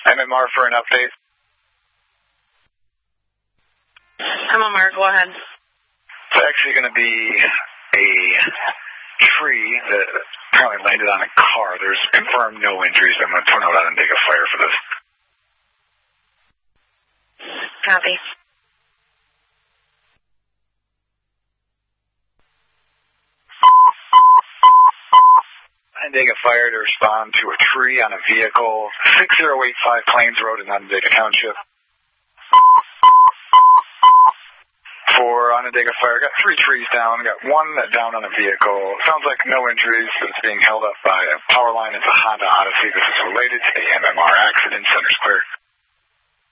MMR for an update. MMR, go ahead. It's actually going to be a tree that apparently landed on a car. There's confirmed no injuries. I'm going to turn out Onondaga Fire for this. Copy. Onondaga Fire to respond to a tree on a vehicle, 6085 Plains Road in Onondaga Township. For Onondaga Fire, got 3 trees down, got 1 down on a vehicle. Sounds like no injuries, but it's being held up by a power line. It's a Honda Odyssey. This is related to the MMR accident. Center's clear.